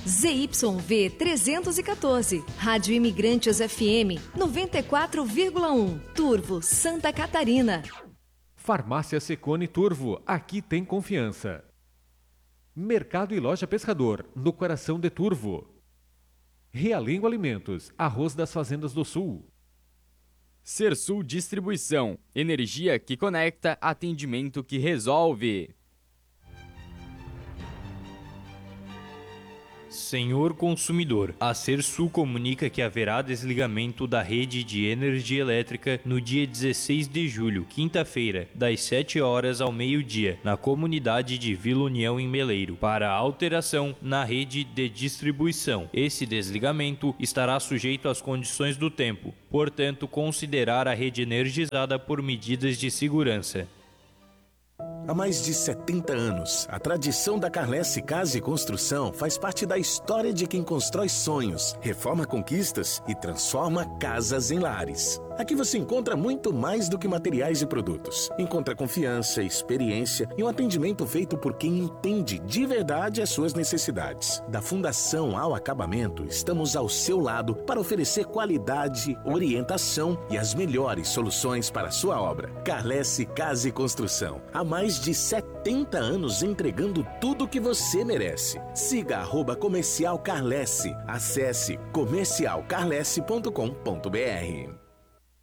ZYV 314, Rádio Imigrantes FM 94,1, Turvo, Santa Catarina. Farmácia Secone Turvo, aqui tem confiança. Mercado e Loja Pescador, no coração de Turvo. Realengo Alimentos, arroz das fazendas do Sul. Sersul Distribuição, energia que conecta, atendimento que resolve. Senhor consumidor, a Sersul comunica que haverá desligamento da rede de energia elétrica no dia 16 de julho, quinta-feira, das 7 horas ao meio-dia, na comunidade de Vila União em Meleiro, para alteração na rede de distribuição. Esse desligamento estará sujeito às condições do tempo, portanto, considerar a rede energizada por medidas de segurança. Há mais de 70 anos, a tradição da Carlesse Casa e Construção faz parte da história de quem constrói sonhos, reforma conquistas e transforma casas em lares. Aqui você encontra muito mais do que materiais e produtos. Encontra confiança, experiência e um atendimento feito por quem entende de verdade as suas necessidades. Da fundação ao acabamento, estamos ao seu lado para oferecer qualidade, orientação e as melhores soluções para a sua obra. Carlesse Casa e Construção. Há mais de 70 anos entregando tudo o que você merece. Siga @Comercial Carlesse. Acesse comercialcarlesse.com.br.